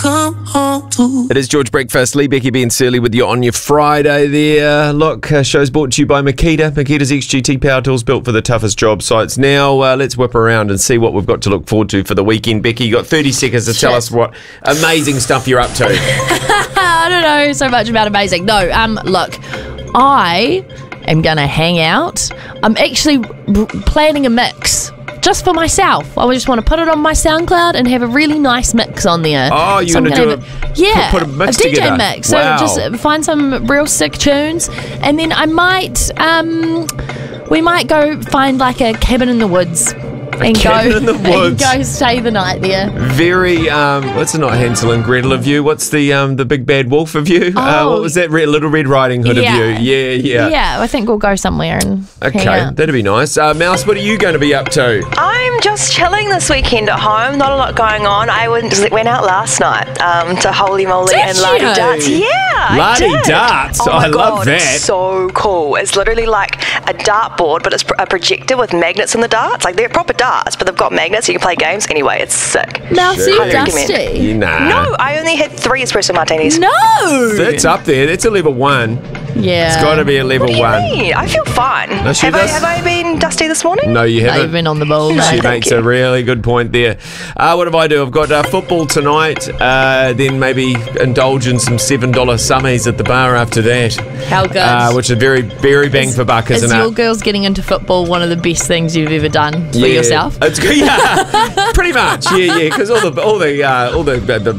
come home to. It is George Breakfast, Lee, Becky, Ben Surly with you on your Friday there. Look, show's brought to you by Makita. Makita's XGT power tools built for the toughest job sites. Now, let's whip around and see what we've got to look forward to for the weekend. Becky, you got 30 seconds to tell us what amazing stuff you're up to. I don't know so much about amazing. No, look, I am going to hang out. I'm actually planning a mix. Just for myself. I just want to put it on my SoundCloud and have a really nice mix on there. Oh, you're going to do put a mix DJ together. mix. Wow. So just find some real sick tunes. And then I might, we might go find like a cabin in the woods. And cabin in the woods. And go stay the night there. Very, what's not Hansel and Gretel of you? What's the big bad wolf of you? What was that? Little Red Riding Hood of you? Yeah. Yeah, I think we'll go somewhere and hang out. That'd be nice. Mouse, what are you going to be up to? I'm just chilling this weekend at home. Not a lot going on. I went out last night to Holy Moly and Lardy Darts. Yeah, Lardy Darts? Oh my I God, love that. It's so cool. It's literally like a dartboard, but it's a projector with magnets in the darts. Like they're proper darts, but they've got magnets so you can play games. Anyway, it's sick. Mouse, are you dusty? Nah. No, I only had 3 espresso martinis. No! That's up there. That's a level 1. Yeah. It's got to be a level What do you 1. mean? I feel fine. No, she have I been dusty this morning? No, you No, haven't. you've been on the ball. She mate. makes a really good point there. What do I do? I've got football tonight, then maybe indulge in some $7 summies at the bar after that. How good. Which is very, very bang for buck, isn't Is it? your girls getting into football one of the best things you've ever done for yourself? It's good. Yeah, pretty much. Yeah. Because all the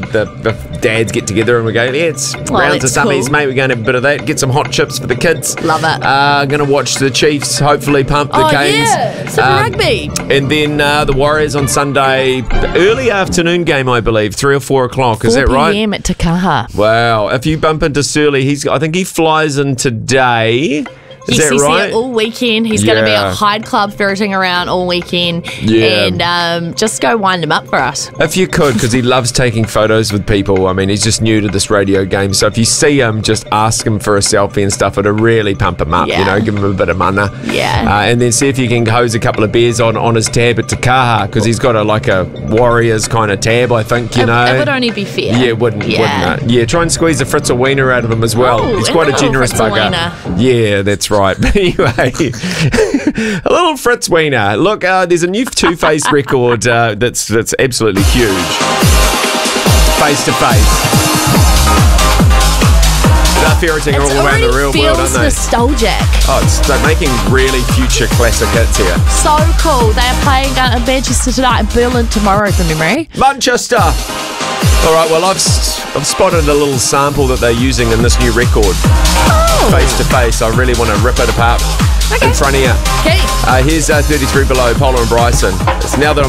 dads get together and we go, it's rounds of that's summies, cool. mate. We're going to have a bit of that. Get some hot chips for the kids. Love it. Going to watch the Chiefs hopefully pump the Canes. Yeah, Super Rugby. And then the Warriors on Sunday, early afternoon game, I believe, 3 or 4 o'clock. Is that 4 right? p.m. at Takaha. Wow. If you bump into Surly, I think he flies in today. Is Yes, that he's right? there all weekend. He's going to be Yeah. at Hyde Club ferreting around all weekend. Yeah. And just go wind him up for us. If you could, because he loves taking photos with people. I mean, he's just new to this radio game. So if you see him, just ask him for a selfie and stuff. It'll really pump him up, Yeah. give him a bit of mana. Yeah. And then see if you can hose a couple of beers on his tab at Takaha, because he's got a Warriors kind of tab, I think, It would only be fair. Yeah, wouldn't it? Yeah, try and squeeze a Fritz Wiener out of him as well. Oh, He's quite a little generous Fritz bugger. Wiener. Yeah, that's right. But anyway, a little Fritz Wiener. Look, there's a new Two-Face record that's absolutely huge. Face to face. They're ferreting all around the real world, aren't feels they? nostalgic. Oh, they're making really future classic hits here. So cool. They are playing in Manchester tonight and Berlin tomorrow from memory. Manchester. All right, well, I've spotted a little sample that they're using in this new record. Face to face. I really want to rip it apart in front of you. Okay. Here's 33 Below, Polar and Bryson. It's now that